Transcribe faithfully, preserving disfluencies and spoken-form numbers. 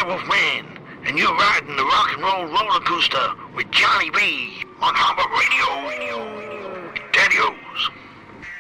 Wolfman, and you're riding the rock and roll roller coaster with Johnny B on Harbor Radio.